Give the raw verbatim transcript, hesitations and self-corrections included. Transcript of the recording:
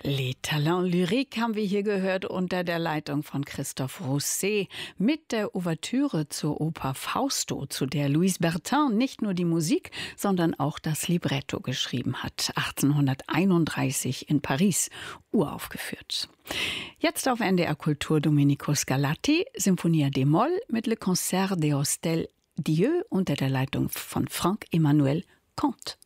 Les Talents Lyriques haben wir hier gehört unter der Leitung von Christophe Rousset mit der Ouvertüre zur Oper Fausto, zu der Louise Bertin nicht nur die Musik, sondern auch das Libretto geschrieben hat, achtzehnhunderteinunddreißig in Paris uraufgeführt. Jetzt auf N D R Kultur Domenico Scarlatti, Symphonia d-Moll mit Le Concert des Hostels Dieu unter der Leitung von Franck-Emmanuel Comte.